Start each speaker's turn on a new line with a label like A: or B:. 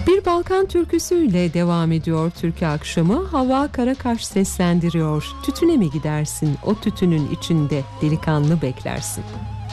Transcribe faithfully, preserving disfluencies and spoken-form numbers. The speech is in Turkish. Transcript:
A: Bir Balkan türküsüyle devam ediyor türkü akşamı. Hava Karakaş seslendiriyor. Tütüne mi gidersin, o tütünün içinde delikanlı beklersin.